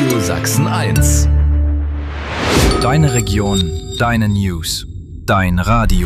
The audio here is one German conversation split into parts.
Radio Sachsen 1. Deine Region, deine News, dein Radio.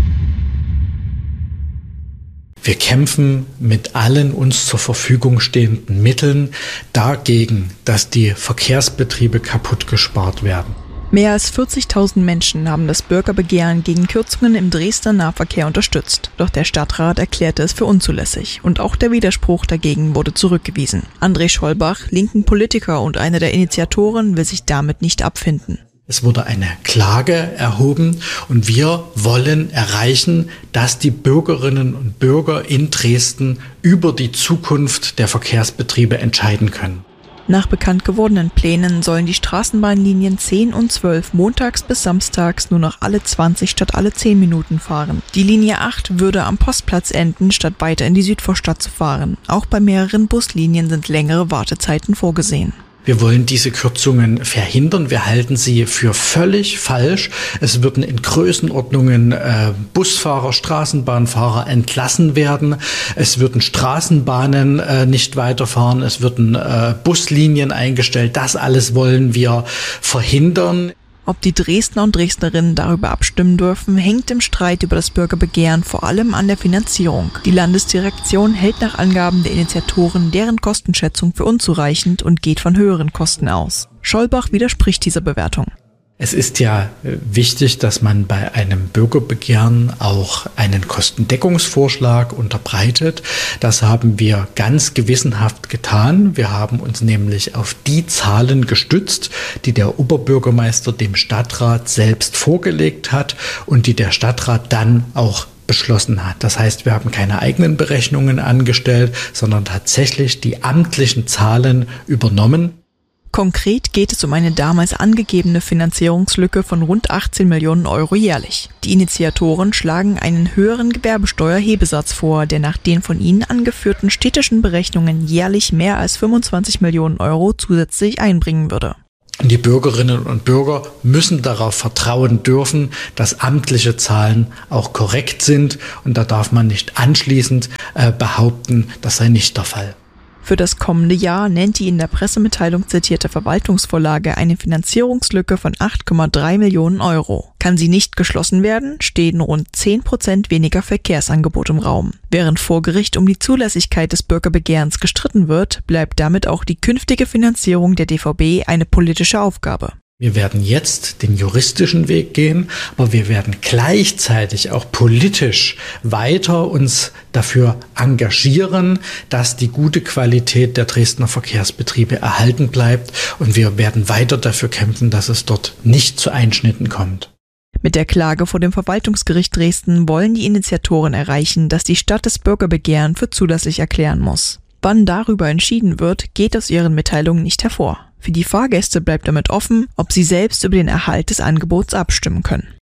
Wir kämpfen mit allen uns zur Verfügung stehenden Mitteln dagegen, dass die Verkehrsbetriebe kaputt gespart werden. Mehr als 40.000 Menschen haben das Bürgerbegehren gegen Kürzungen im Dresdner Nahverkehr unterstützt. Doch der Stadtrat erklärte es für unzulässig und auch der Widerspruch dagegen wurde zurückgewiesen. André Schollbach, linken Politiker und einer der Initiatoren, will sich damit nicht abfinden. Es wurde eine Klage erhoben und wir wollen erreichen, dass die Bürgerinnen und Bürger in Dresden über die Zukunft der Verkehrsbetriebe entscheiden können. Nach bekannt gewordenen Plänen sollen die Straßenbahnlinien 10 und 12 montags bis samstags nur noch alle 20 statt alle 10 Minuten fahren. Die Linie 8 würde am Postplatz enden, statt weiter in die Südvorstadt zu fahren. Auch bei mehreren Buslinien sind längere Wartezeiten vorgesehen. Wir wollen diese Kürzungen verhindern. Wir halten sie für völlig falsch. Es würden in Größenordnungen Busfahrer, Straßenbahnfahrer entlassen werden. Es würden Straßenbahnen nicht weiterfahren. Es würden Buslinien eingestellt. Das alles wollen wir verhindern. Ob die Dresdner und Dresdnerinnen darüber abstimmen dürfen, hängt im Streit über das Bürgerbegehren vor allem an der Finanzierung. Die Landesdirektion hält nach Angaben der Initiatoren deren Kostenschätzung für unzureichend und geht von höheren Kosten aus. Schollbach widerspricht dieser Bewertung. Es ist ja wichtig, dass man bei einem Bürgerbegehren auch einen Kostendeckungsvorschlag unterbreitet. Das haben wir ganz gewissenhaft getan. Wir haben uns nämlich auf die Zahlen gestützt, die der Oberbürgermeister dem Stadtrat selbst vorgelegt hat und die der Stadtrat dann auch beschlossen hat. Das heißt, wir haben keine eigenen Berechnungen angestellt, sondern tatsächlich die amtlichen Zahlen übernommen. Konkret geht es um eine damals angegebene Finanzierungslücke von rund 18 Millionen Euro jährlich. Die Initiatoren schlagen einen höheren Gewerbesteuerhebesatz vor, der nach den von ihnen angeführten städtischen Berechnungen jährlich mehr als 25 Millionen Euro zusätzlich einbringen würde. Die Bürgerinnen und Bürger müssen darauf vertrauen dürfen, dass amtliche Zahlen auch korrekt sind und da darf man nicht anschließend behaupten, das sei nicht der Fall. Für das kommende Jahr nennt die in der Pressemitteilung zitierte Verwaltungsvorlage eine Finanzierungslücke von 8,3 Millionen Euro. Kann sie nicht geschlossen werden, stehen rund 10% weniger Verkehrsangebot im Raum. Während vor Gericht um die Zulässigkeit des Bürgerbegehrens gestritten wird, bleibt damit auch die künftige Finanzierung der DVB eine politische Aufgabe. Wir werden jetzt den juristischen Weg gehen, aber wir werden gleichzeitig auch politisch weiter uns dafür engagieren, dass die gute Qualität der Dresdner Verkehrsbetriebe erhalten bleibt und wir werden weiter dafür kämpfen, dass es dort nicht zu Einschnitten kommt. Mit der Klage vor dem Verwaltungsgericht Dresden wollen die Initiatoren erreichen, dass die Stadt das Bürgerbegehren für zulässig erklären muss. Wann darüber entschieden wird, geht aus ihren Mitteilungen nicht hervor. Für die Fahrgäste bleibt damit offen, ob sie selbst über den Erhalt des Angebots abstimmen können.